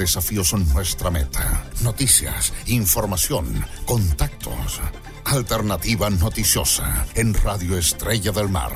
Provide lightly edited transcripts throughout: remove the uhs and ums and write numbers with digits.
desafío son nuestra meta. Noticias, información, contactos. Alternativa Noticiosa en Radio Estrella del Mar.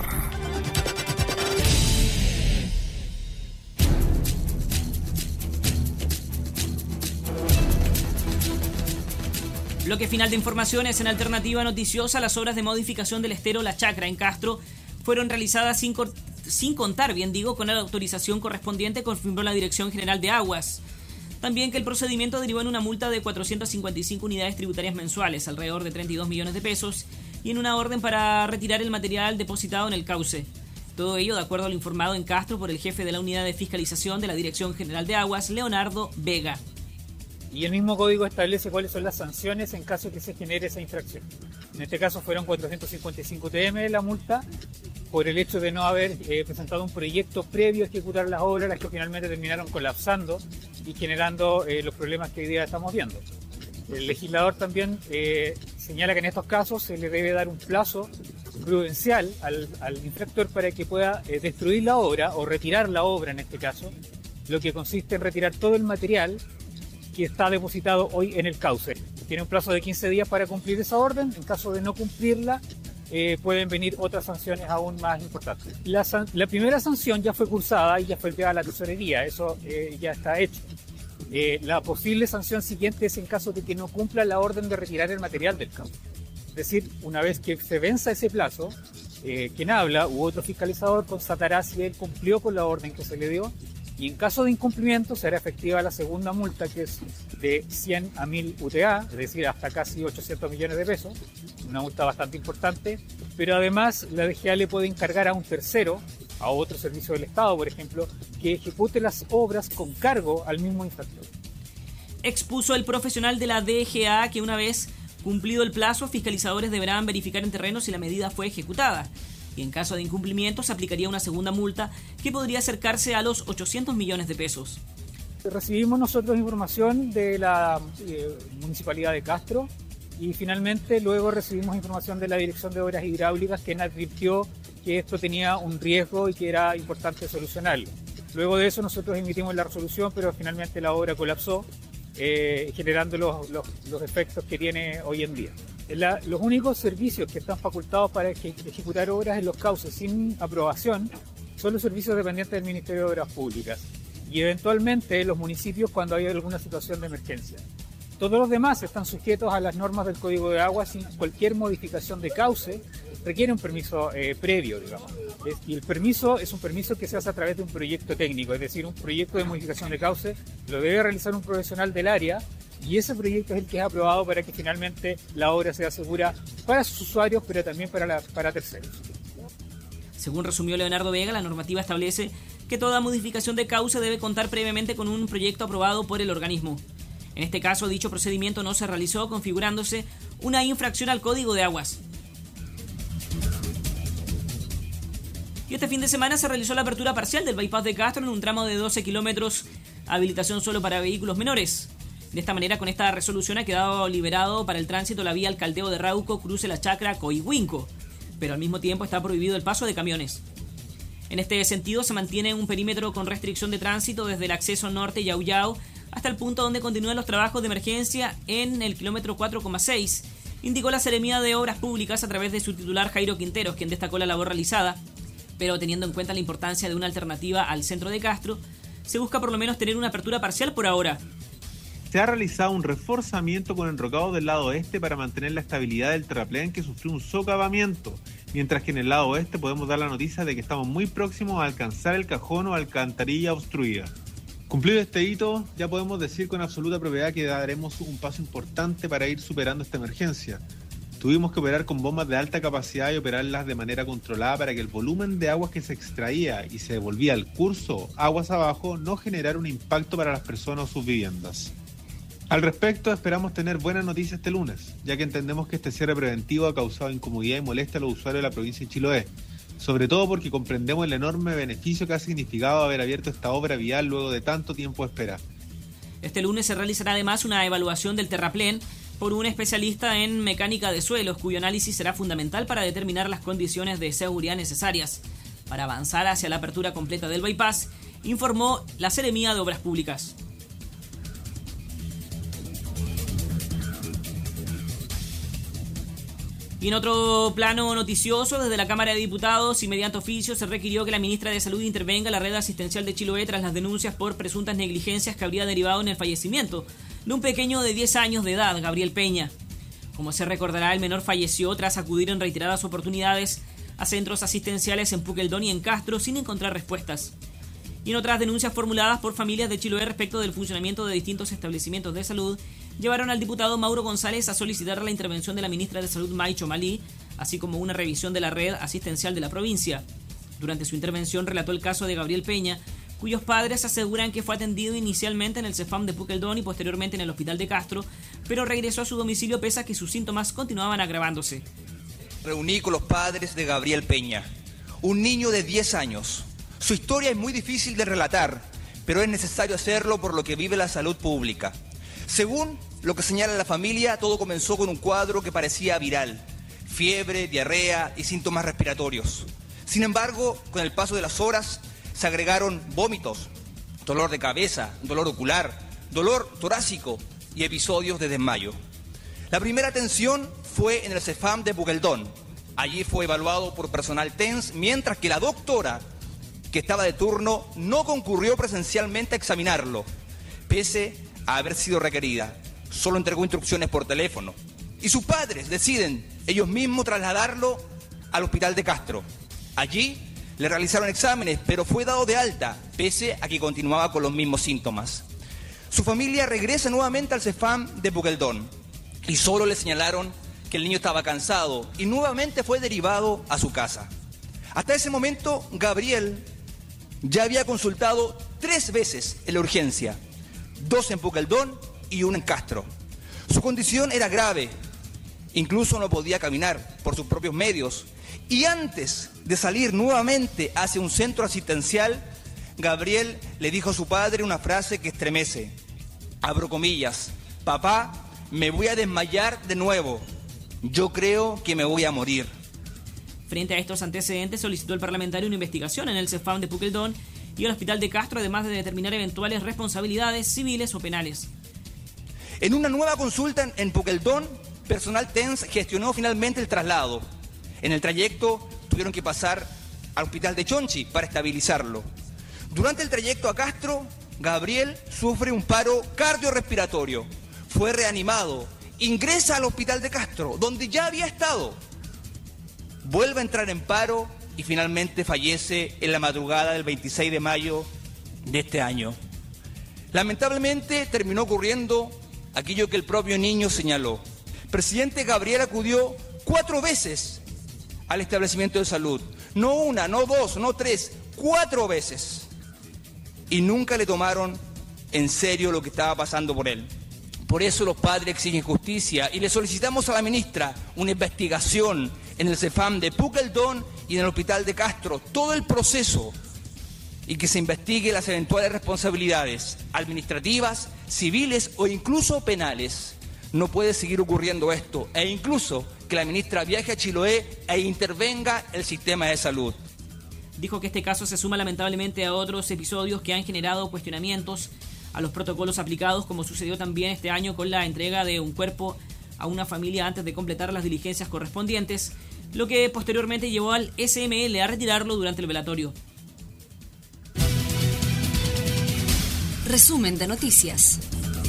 Bloque final de informaciones en Alternativa Noticiosa. Las obras de modificación del estero La Chacra en Castro fueron realizadas sin contar con la autorización correspondiente, confirmó la Dirección General de Aguas. También que el procedimiento derivó en una multa de 455 unidades tributarias mensuales, alrededor de 32 millones de pesos, y en una orden para retirar el material depositado en el cauce. Todo ello de acuerdo a lo informado en Castro por el jefe de la Unidad de Fiscalización de la Dirección General de Aguas, Leonardo Vega. Y el mismo código establece cuáles son las sanciones en caso que se genere esa infracción. En este caso fueron 455 UTM la multa por el hecho de no haber presentado un proyecto previo a ejecutar las obras, las que finalmente terminaron colapsando y generando los problemas que hoy día estamos viendo. El legislador también señala que en estos casos se le debe dar un plazo prudencial al infractor para que pueda destruir la obra o retirar la obra en este caso, lo que consiste en retirar todo el material que está depositado hoy en el cauce. Tiene un plazo de 15 días para cumplir esa orden. En caso de no cumplirla, pueden venir otras sanciones aún más importantes. La primera sanción ya fue cursada y ya fue enviada a la tesorería, eso ya está hecho. La posible sanción siguiente es en caso de que no cumpla la orden de retirar el material del cauce. Es decir, una vez que se venza ese plazo, quien habla u otro fiscalizador constatará si él cumplió con la orden que se le dio, y en caso de incumplimiento será efectiva la segunda multa, que es de 100 a 1000 UTA, es decir, hasta casi 800 millones de pesos, una multa bastante importante, pero además la DGA le puede encargar a un tercero, a otro servicio del Estado, por ejemplo, que ejecute las obras con cargo al mismo infractor. Expuso el profesional de la DGA que una vez cumplido el plazo, fiscalizadores deberán verificar en terreno si la medida fue ejecutada. Y en caso de incumplimiento se aplicaría una segunda multa que podría acercarse a los 800 millones de pesos. Recibimos nosotros información de la Municipalidad de Castro y finalmente luego recibimos información de la Dirección de Obras Hidráulicas, quien advirtió que esto tenía un riesgo y que era importante solucionarlo. Luego de eso nosotros emitimos la resolución, pero finalmente la obra colapsó, generando los efectos que tiene hoy en día. Los únicos servicios que están facultados para ejecutar obras en los cauces sin aprobación son los servicios dependientes del Ministerio de Obras Públicas y eventualmente los municipios cuando hay alguna situación de emergencia. Todos los demás están sujetos a las normas del Código de Agua. Sin cualquier modificación de cauce requiere un permiso previo, digamos. Y el permiso es un permiso que se hace a través de un proyecto técnico, es decir, un proyecto de modificación de cauce lo debe realizar un profesional del área y ese proyecto es el que es aprobado para que finalmente la obra sea segura para sus usuarios, pero también para terceros. Según resumió Leonardo Vega, la normativa establece que toda modificación de cauce debe contar previamente con un proyecto aprobado por el organismo. En este caso, dicho procedimiento no se realizó, configurándose una infracción al Código de Aguas. Y este fin de semana se realizó la apertura parcial del bypass de Castro en un tramo de 12 kilómetros, habilitación solo para vehículos menores. De esta manera, con esta resolución ha quedado liberado para el tránsito la vía Alcaldeo de Rauco, cruce La Chacra, Coihuinco, pero al mismo tiempo está prohibido el paso de camiones. En este sentido, se mantiene un perímetro con restricción de tránsito desde el acceso norte Yauyao hasta el punto donde continúan los trabajos de emergencia en el kilómetro 4,6, indicó la Seremía de Obras Públicas a través de su titular Jairo Quinteros, quien destacó la labor realizada, pero teniendo en cuenta la importancia de una alternativa al centro de Castro, se busca por lo menos tener una apertura parcial por ahora. Se ha realizado un reforzamiento con enrocado del lado este para mantener la estabilidad del terraplén que sufrió un socavamiento, mientras que en el lado oeste podemos dar la noticia de que estamos muy próximos a alcanzar el cajón o alcantarilla obstruida. Cumplido este hito, ya podemos decir con absoluta propiedad que daremos un paso importante para ir superando esta emergencia. Tuvimos que operar con bombas de alta capacidad y operarlas de manera controlada para que el volumen de aguas que se extraía y se devolvía al curso aguas abajo no generara un impacto para las personas o sus viviendas. Al respecto, esperamos tener buenas noticias este lunes, ya que entendemos que este cierre preventivo ha causado incomodidad y molestia a los usuarios de la provincia de Chiloé, sobre todo porque comprendemos el enorme beneficio que ha significado haber abierto esta obra vial luego de tanto tiempo de espera. Este lunes se realizará además una evaluación del terraplén por un especialista en mecánica de suelos, cuyo análisis será fundamental para determinar las condiciones de seguridad necesarias para avanzar hacia la apertura completa del bypass, informó la Seremía de Obras Públicas. Y en otro plano noticioso, desde la Cámara de Diputados y mediante oficio se requirió que la ministra de Salud intervenga en la red asistencial de Chiloé tras las denuncias por presuntas negligencias que habría derivado en el fallecimiento de un pequeño de 10 años de edad, Gabriel Peña. Como se recordará, el menor falleció tras acudir en reiteradas oportunidades a centros asistenciales en Puqueldón y en Castro sin encontrar respuestas. Y en otras denuncias formuladas por familias de Chiloé respecto del funcionamiento de distintos establecimientos de salud, llevaron al diputado Mauro González a solicitar la intervención de la ministra de Salud Maicho Malí, así como una revisión de la red asistencial de la provincia. Durante su intervención relató el caso de Gabriel Peña, cuyos padres aseguran que fue atendido inicialmente en el CEFAM de Puqueldón y posteriormente en el hospital de Castro, pero regresó a su domicilio pese a que sus síntomas continuaban agravándose. Reuní con los padres de Gabriel Peña, un niño de 10 años. Su historia es muy difícil de relatar, pero es necesario hacerlo por lo que vive la salud pública. Según lo que señala la familia, todo comenzó con un cuadro que parecía viral: fiebre, diarrea y síntomas respiratorios. Sin embargo, con el paso de las horas se agregaron vómitos, dolor de cabeza, dolor ocular, dolor torácico y episodios de desmayo. La primera atención fue en el CEFAM de Puqueldón. Allí fue evaluado por personal TENS, mientras que la doctora, que estaba de turno, no concurrió presencialmente a examinarlo, pese a haber sido requerida. Solo entregó instrucciones por teléfono. Y sus padres deciden ellos mismos trasladarlo al hospital de Castro. Allí le realizaron exámenes, pero fue dado de alta, pese a que continuaba con los mismos síntomas. Su familia regresa nuevamente al CEFAM de Puqueldón y solo le señalaron que el niño estaba cansado y nuevamente fue derivado a su casa. Hasta ese momento, Gabriel ya había consultado 3 veces en la urgencia, 2 en Puqueldón y 1 en Castro. Su condición era grave, incluso no podía caminar por sus propios medios. Y antes de salir nuevamente hacia un centro asistencial, Gabriel le dijo a su padre una frase que estremece. Abro comillas: papá, me voy a desmayar de nuevo. Yo creo que me voy a morir. Frente a estos antecedentes, solicitó el parlamentario una investigación en el CEFAM de Puqueldón y el hospital de Castro, además de determinar eventuales responsabilidades civiles o penales. En una nueva consulta en Puqueldón, personal TENS gestionó finalmente el traslado. En el trayecto tuvieron que pasar al hospital de Chonchi para estabilizarlo. Durante el trayecto a Castro, Gabriel sufre un paro cardiorrespiratorio. Fue reanimado, ingresa al hospital de Castro, donde ya había estado. Vuelve a entrar en paro y finalmente fallece en la madrugada del 26 de mayo de este año. Lamentablemente terminó ocurriendo aquello que el propio niño señaló. Presidente Gabriel acudió 4 veces al establecimiento de salud. No 1, no 2, no 3, 4 veces. Y nunca le tomaron en serio lo que estaba pasando por él. Por eso los padres exigen justicia y le solicitamos a la ministra una investigación en el CEFAM de Puqueldón y en el hospital de Castro, todo el proceso, y que se investigue las eventuales responsabilidades administrativas, civiles o incluso penales. No puede seguir ocurriendo esto, e incluso que la ministra viaje a Chiloé e intervenga el sistema de salud. Dijo que este caso se suma lamentablemente a otros episodios que han generado cuestionamientos a los protocolos aplicados, como sucedió también este año con la entrega de un cuerpo a una familia antes de completar las diligencias correspondientes, lo que posteriormente llevó al SML a retirarlo durante el velatorio. Resumen de noticias.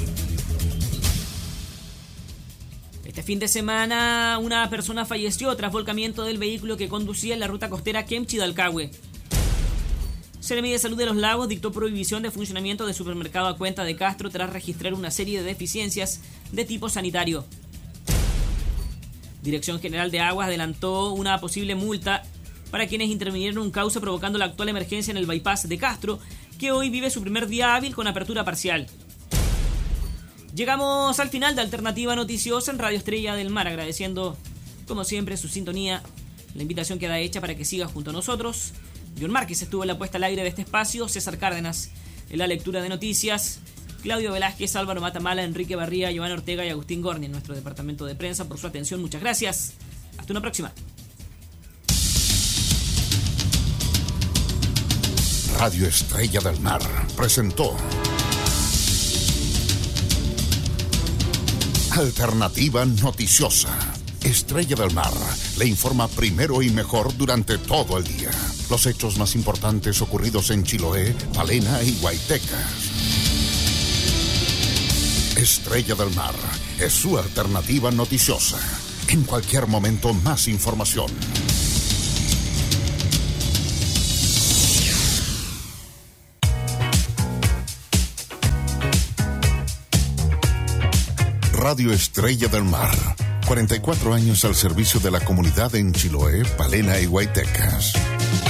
Este fin de semana, una persona falleció tras volcamiento del vehículo que conducía en la ruta costera Kemchi-Dalcahue. Seremi de Salud de los Lagos dictó prohibición de funcionamiento de supermercado a cuenta de Castro tras registrar una serie de deficiencias de tipo sanitario. Dirección General de Aguas adelantó una posible multa para quienes intervinieron en un cauce provocando la actual emergencia en el bypass de Castro, que hoy vive su primer día hábil con apertura parcial. Llegamos al final de Alternativa Noticiosa en Radio Estrella del Mar, agradeciendo, como siempre, su sintonía. La invitación queda hecha para que siga junto a nosotros. John Márquez estuvo en la puesta al aire de este espacio, César Cárdenas en la lectura de noticias, Claudio Velázquez, Álvaro Matamala, Enrique Barría, Giovanna Ortega y Agustín Gorni en nuestro departamento de prensa. Por su atención, muchas gracias. Hasta una próxima. Radio Estrella del Mar presentó Alternativa Noticiosa. Estrella del Mar le informa primero y mejor durante todo el día. Los hechos más importantes ocurridos en Chiloé, Palena y Guaytecas. Estrella del Mar es su alternativa noticiosa. En cualquier momento, más información. Radio Estrella del Mar. 44 años al servicio de la comunidad en Chiloé, Palena y Guaytecas.